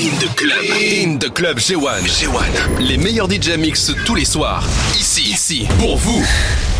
In the Club. In the Club G1. Les meilleurs DJ mix tous les soirs. Ici, pour vous.